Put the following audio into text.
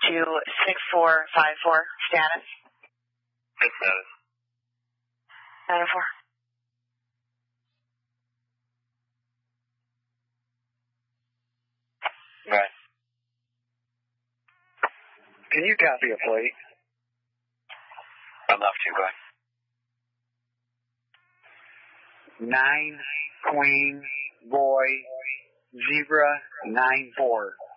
to 6454, status. Good status. 904. Right. Can you copy a plate? I'd love to, go ahead. 9 Queen Boy Zebra 94.